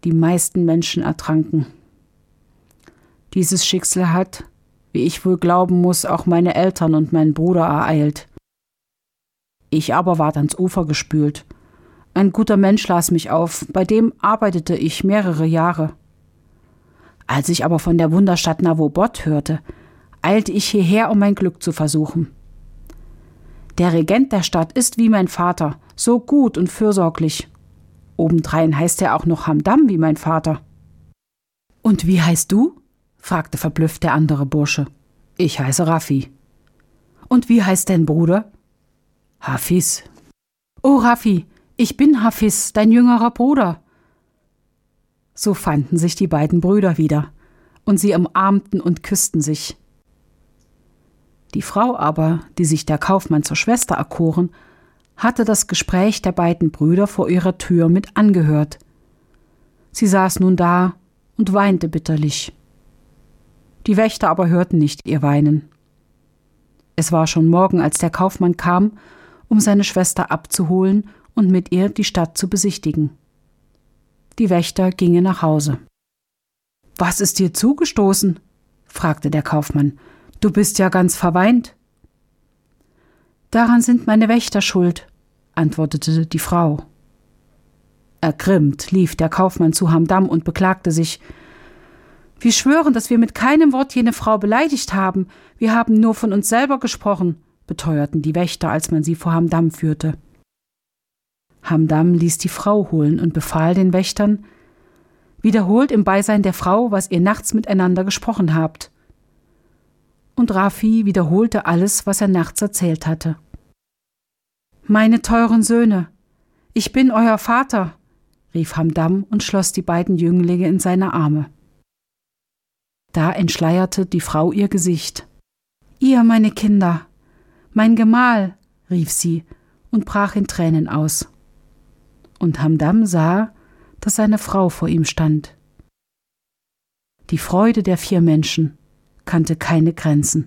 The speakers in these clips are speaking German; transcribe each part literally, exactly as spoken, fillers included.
Die meisten Menschen ertranken. Dieses Schicksal hat, wie ich wohl glauben muss, auch meine Eltern und meinen Bruder ereilt. Ich aber ward ans Ufer gespült. Ein guter Mensch las mich auf, bei dem arbeitete ich mehrere Jahre. Als ich aber von der Wunderstadt Navobod hörte, eilte ich hierher, um mein Glück zu versuchen. Der Regent der Stadt ist wie mein Vater, so gut und fürsorglich. Obendrein heißt er auch noch Hamdam wie mein Vater. »Und wie heißt du?« fragte verblüfft der andere Bursche. »Ich heiße Rafi.« »Und wie heißt dein Bruder?« »Hafiz.« »Oh, Rafi, ich bin Hafiz, dein jüngerer Bruder.« So fanden sich die beiden Brüder wieder, und sie umarmten und küssten sich. Die Frau aber, die sich der Kaufmann zur Schwester erkoren, hatte das Gespräch der beiden Brüder vor ihrer Tür mit angehört. Sie saß nun da und weinte bitterlich. Die Wächter aber hörten nicht ihr Weinen. Es war schon Morgen, als der Kaufmann kam, um seine Schwester abzuholen und mit ihr die Stadt zu besichtigen. Die Wächter gingen nach Hause. »Was ist dir zugestoßen?« fragte der Kaufmann. »Du bist ja ganz verweint.« »Daran sind meine Wächter schuld«, antwortete die Frau. Ergrimmt lief der Kaufmann zu Hamdam und beklagte sich. »Wir schwören, dass wir mit keinem Wort jene Frau beleidigt haben. Wir haben nur von uns selber gesprochen«, beteuerten die Wächter, als man sie vor Hamdam führte. Hamdam ließ die Frau holen und befahl den Wächtern: »Wiederholt im Beisein der Frau, was ihr nachts miteinander gesprochen habt.« Und Rafi wiederholte alles, was er nachts erzählt hatte. »Meine teuren Söhne, ich bin euer Vater«, rief Hamdam und schloss die beiden Jünglinge in seine Arme. Da entschleierte die Frau ihr Gesicht. »Ihr, meine Kinder, mein Gemahl«, rief sie und brach in Tränen aus. Und Hamdam sah, dass seine Frau vor ihm stand. Die Freude der vier Menschen kannte keine Grenzen.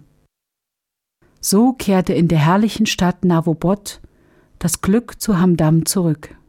So kehrte in der herrlichen Stadt Navobod das Glück zu Hamdam zurück.